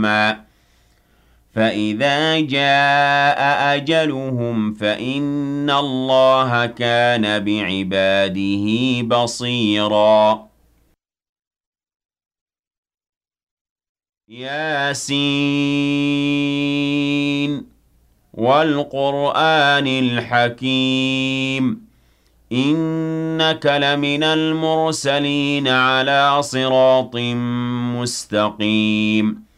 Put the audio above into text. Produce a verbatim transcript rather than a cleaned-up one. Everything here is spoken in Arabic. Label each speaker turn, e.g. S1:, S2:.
S1: حُكْمًا فَإِذَا جَاءَ أَجَلُهُمْ فَإِنَّ اللَّهَ كَانَ بِعِبَادِهِ بَصِيرًا ياسين وَالْقُرْآنِ الْحَكِيمِ إِنَّكَ لَمِنَ الْمُرْسَلِينَ عَلَىٰ صِرَاطٍ مُّسْتَقِيمٍ